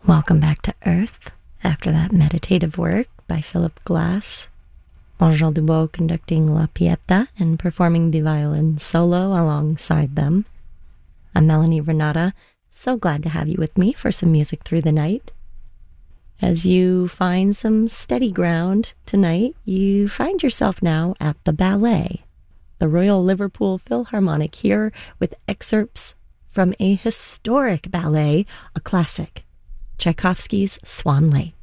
Welcome back to Earth after that meditative work by Philip Glass. Angèle Dubois conducting La Pieta and performing the violin solo alongside them. I'm Melanie Renata, so glad to have you with me for some music through the night. As you find some steady ground tonight, you find yourself now at the ballet, the Royal Liverpool Philharmonic, here with excerpts from a historic ballet, a classic, Tchaikovsky's Swan Lake.